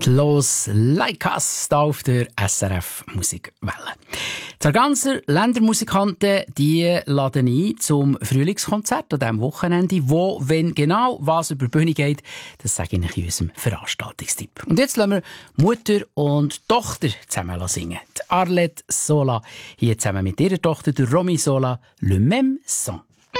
Los Like Us hier auf der SRF Musikwelle. Die Sarganser Ländermusikanten, die laden ein zum Frühlingskonzert an diesem Wochenende. Wo, wenn genau, was über die Bühne geht, das sage ich in unserem Veranstaltungstipp. Und jetzt lassen wir Mutter und Tochter zusammen singen. Die Arlette Sola, hier zusammen mit ihrer Tochter, der Romy Sola, Le Même Sang.